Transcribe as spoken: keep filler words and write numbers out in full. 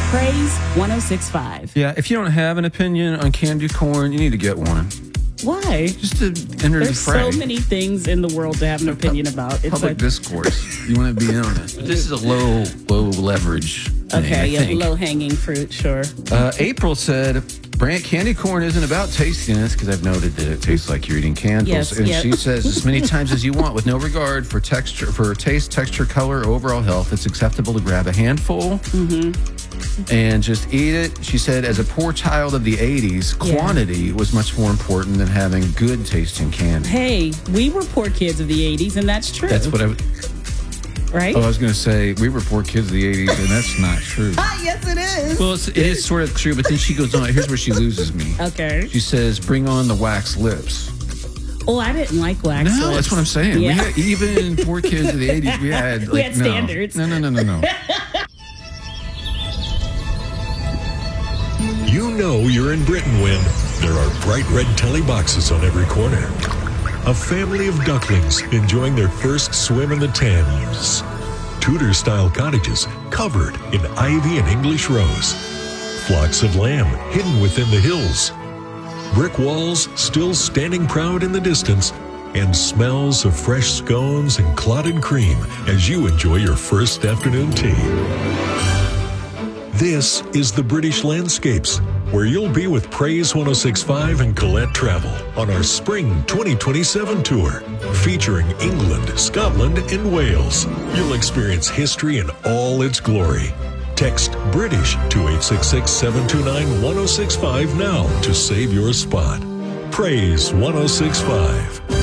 Praise one oh six point five. Yeah, if you don't have an opinion on candy corn, you need to get one. Why? Just to enter There's the fray. so many things in the world to have an opinion about. It's Public like, discourse. You want to be in on it. This is a low, low leverage thing, okay, I yeah, think. low hanging fruit, sure. Uh, April said, Brand candy corn isn't about tastiness, because I've noted that it tastes like you're eating candles. Yes, and yep. she says, as many times as you want, with no regard for texture, for taste, texture, color, or overall health, it's acceptable to grab a handful Mm-hmm. and just eat it. She said, as a poor child of the eighties, Yeah. quantity was much more important than having good tasting candy. Hey, we were poor kids of the eighties, and that's true. That's what I would. right? Oh, I was going to say, we were poor kids of the eighties, and that's not true. Ah, yes, it is. Well, it's, it is sort of true, but then she goes on. Here's where she loses me. Okay. She says, bring on the wax lips. Oh, I didn't like wax No, lips. that's what I'm saying. Yeah. We had, even poor kids of the eighties, we had like, We had no. standards. No, no, no, no, no. You know you're in Britain when there are bright red telly boxes on every corner. A family of ducklings enjoying their first swim in the Thames. Tudor-style cottages covered in ivy and English rose. Flocks of lamb hidden within the hills. Brick walls still standing proud in the distance, and smells of fresh scones and clotted cream as you enjoy your first afternoon tea. This is the British Landscapes, where you'll be with Praise one oh six point five and Colette Travel on our Spring twenty twenty-seven tour, featuring England, Scotland, and Wales. You'll experience history in all its glory. Text British to eight six six, seven two nine, one oh six five now to save your spot. Praise one oh six point five.